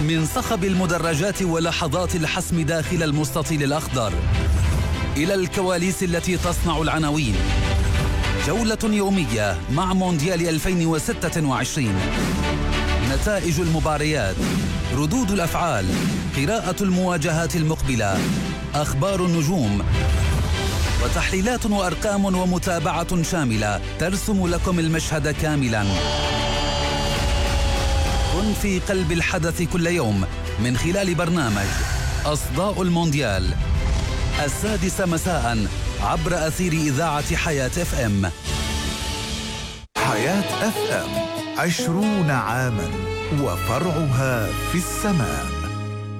من صخب المدرجات ولحظات الحسم داخل المستطيل الأخضر إلى الكواليس التي تصنع العناوين. جولة يومية مع مونديال 2026. نتائج المباريات، ردود الأفعال، قراءة المواجهات المقبلة، أخبار النجوم، وتحليلات وأرقام ومتابعة شاملة ترسم لكم المشهد كاملا. كن في قلب الحدث كل يوم من خلال برنامج أصداء المونديال 6 مساء عبر أثير إذاعة حياة FM. حياة FM 20 عاما وفرعها في السماء.